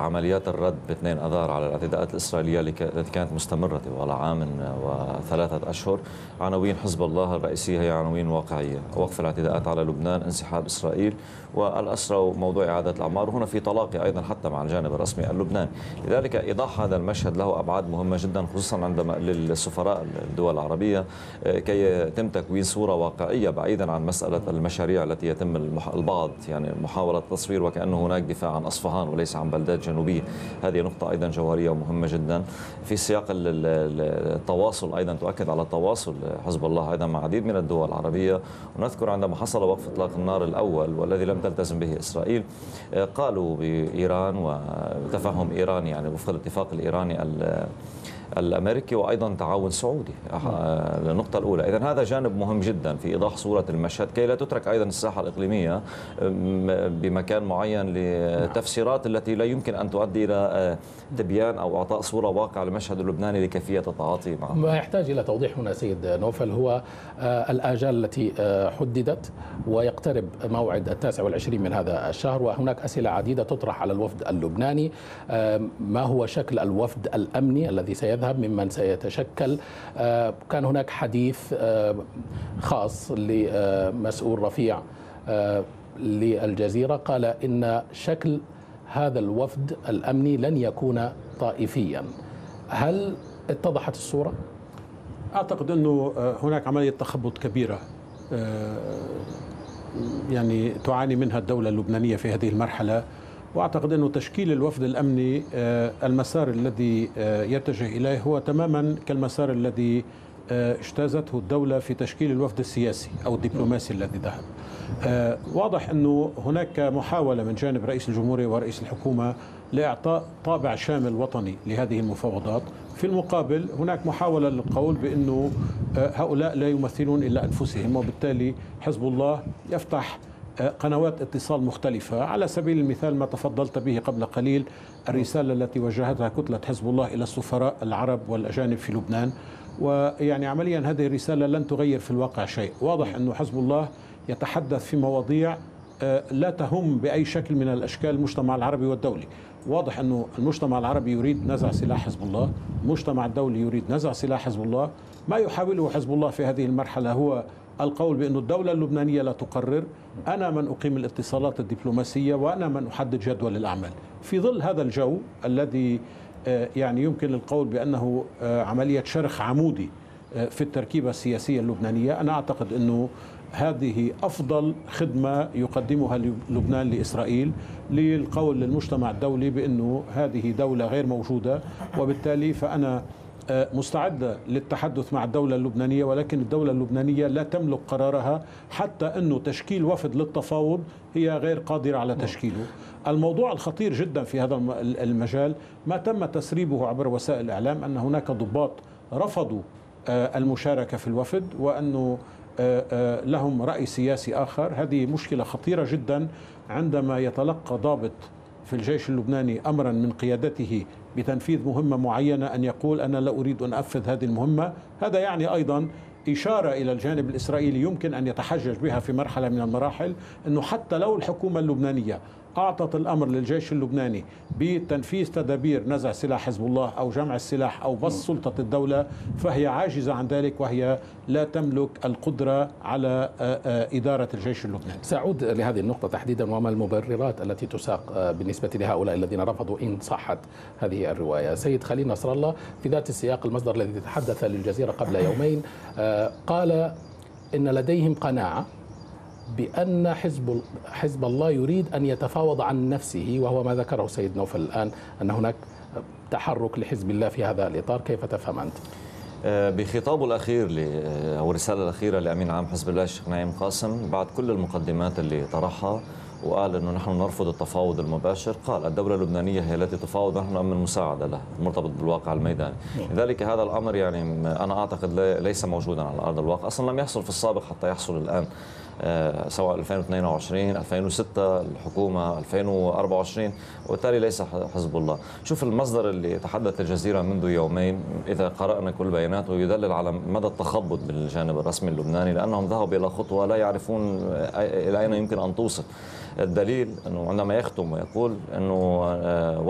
عمليات الرد ب2 أذار على الاعتداءات الإسرائيلية التي كانت مستمرة طوال عام و3 أشهر. عناوين حزب الله الرئيسية هي عناوين واقعية: وقف الاعتداءات على لبنان، انسحاب إسرائيل، والأسرى وموضوع إعادة الأعمار. هنا في تلاقي أيضا حتى مع الجانب الرسمي اللبناني. لذلك إيضاح هذا المشهد له أبعاد مهمة جدا، خصوصا عندما للسفراء الدول العربية كي يتم تكوين صورة واقعية بعيدا عن مسألة المشاريع التي يتم البعض يعني محاولة تصوير وكأنه هناك دفاع عن أصفهان وليس عن بلدات جنوبية. هذه نقطة أيضا جوهرية ومهمة جدا. في سياق التواصل أيضا تؤكد على التواصل حزب الله أيضا مع عديد من الدول العربية. ونذكر عندما حصل وقف إطلاق النار الأول والذي لم تلتزم به إسرائيل، قالوا بإيران وتفهم إيراني يعني وفق الاتفاق الإيراني الأمريكي وأيضا تعاون سعودي. النقطة الأولى. إذن هذا جانب مهم جدا في إيضاح صورة المشهد كي لا تترك أيضا الساحة الإقليمية بمكان معين لتفسيرات التي لا يمكن أن تؤدي إلى تبيان أو إعطاء صورة واقعة للمشهد اللبناني لكيفية التعاطي معه. ما يحتاج إلى توضيح هنا سيد نوفل هو الآجال التي حددت، ويقترب موعد 29 من هذا الشهر، وهناك أسئلة عديدة تطرح على الوفد اللبناني. ما هو شكل الوفد الأمني الذي سيذهب، ممن سيتشكل؟ كان هناك حديث خاص لمسؤول رفيع للجزيرة قال إن شكل هذا الوفد الأمني لن يكون طائفيا. هل اتضحت الصورة؟ أعتقد أنه هناك عملية تخبط كبيرة يعني تعاني منها الدولة اللبنانية في هذه المرحلة. وأعتقد أنه تشكيل الوفد الأمني المسار الذي يتجه إليه هو تماما كالمسار الذي اجتازته الدولة في تشكيل الوفد السياسي أو الدبلوماسي الذي ذهب. واضح أنه هناك محاولة من جانب رئيس الجمهورية ورئيس الحكومة لإعطاء طابع شامل وطني لهذه المفاوضات. في المقابل هناك محاولة للقول بأنه هؤلاء لا يمثلون إلا أنفسهم، وبالتالي حزب الله يفتح قنوات اتصال مختلفة. على سبيل المثال ما تفضلت به قبل قليل، الرسالة التي وجهتها كتلة حزب الله إلى السفراء العرب والأجانب في لبنان، ويعني عمليا هذه الرسالة لن تغير في الواقع شيء. واضح أنه حزب الله يتحدث في مواضيع لا تهم بأي شكل من الأشكال المجتمع العربي والدولي. واضح أنه المجتمع العربي يريد نزع سلاح حزب الله، المجتمع الدولي يريد نزع سلاح حزب الله. ما يحاوله حزب الله في هذه المرحلة هو القول بأن الدولة اللبنانية لا تقرر، أنا من أقيم الاتصالات الدبلوماسية وأنا من أحدد جدول الأعمال. في ظل هذا الجو الذي يعني يمكن القول بأنه عملية شرخ عمودي في التركيبة السياسية اللبنانية، أنا أعتقد أنه هذه أفضل خدمة يقدمها لبنان لإسرائيل للقول للمجتمع الدولي بأنه هذه دولة غير موجودة، وبالتالي فأنا مستعدة للتحدث مع الدولة اللبنانية، ولكن الدولة اللبنانية لا تملك قرارها، حتى أنه تشكيل وفد للتفاوض هي غير قادرة على تشكيله. الموضوع الخطير جدا في هذا المجال ما تم تسريبه عبر وسائل الإعلام أن هناك ضباط رفضوا المشاركة في الوفد وأنه لهم رأي سياسي آخر. هذه مشكلة خطيرة جدا عندما يتلقى ضابط في الجيش اللبناني أمرا من قيادته بتنفيذ مهمة معينة أن يقول أنا لا أريد أن أنفذ هذه المهمة. هذا يعني أيضا إشارة إلى الجانب الإسرائيلي يمكن أن يتحجج بها في مرحلة من المراحل، أنه حتى لو الحكومة اللبنانية أعطت الأمر للجيش اللبناني بتنفيذ تدابير نزع سلاح حزب الله أو جمع السلاح أو بسط سلطة الدولة، فهي عاجزة عن ذلك وهي لا تملك القدرة على إدارة الجيش اللبناني. سأعود لهذه النقطة تحديدا، وما المبررات التي تساق بالنسبة لهؤلاء الذين رفضوا إن صحت هذه الرواية. سيد خليل نصر الله في ذات السياق المصدر الذي تحدث للجزيرة قبل يومين قال إن لديهم قناعة بأن حزب الله يريد أن يتفاوض عن نفسه، وهو ما ذكره سيد نوفل الآن أن هناك تحرك لحزب الله في هذا الإطار. كيف تفهم أنت؟ بخطابه الأخير أو الرسالة الأخيرة لأمين عام حزب الله الشيخ نعيم قاسم بعد كل المقدمات اللي طرحها وقال أنه نحن نرفض التفاوض المباشر، قال الدولة اللبنانية هي التي تفاوض ونحن نؤمن مساعدة لها مرتبط بالواقع الميداني. لذلك هذا الأمر يعني أنا أعتقد ليس موجودا على أرض الواقع، أصلا لم يحصل في السابق حتى يحصل الآن، سواء 2022 2006 الحكومة 2024، وبالتالي ليس حزب الله. شوف المصدر اللي تحدث الجزيرة منذ يومين إذا قرأنا كل بياناته يدلل على مدى التخبط بالجانب الرسمي اللبناني، لأنهم ذهبوا إلى خطوة لا يعرفون إلى أين يمكن أن توصل. الدليل أنه عندما يختم ويقول أنه